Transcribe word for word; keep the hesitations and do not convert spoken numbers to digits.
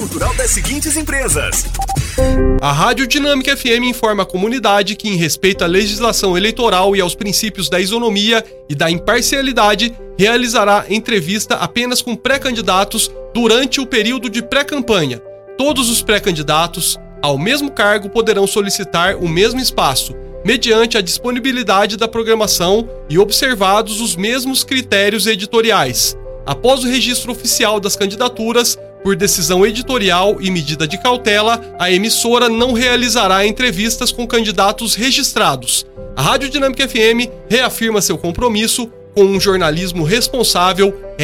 Cultural das seguintes empresas. A Rádio Dinâmica F M informa a comunidade que, em respeito à legislação eleitoral e aos princípios da isonomia e da imparcialidade, realizará entrevista apenas com pré-candidatos durante o período de pré-campanha. Todos os pré-candidatos ao mesmo cargo poderão solicitar o mesmo espaço, mediante a disponibilidade da programação e observados os mesmos critérios editoriais. Após o registro oficial das candidaturas, por decisão editorial e medida de cautela, a emissora não realizará entrevistas com candidatos registrados. A Rádio Dinâmica F M reafirma seu compromisso com um jornalismo responsável,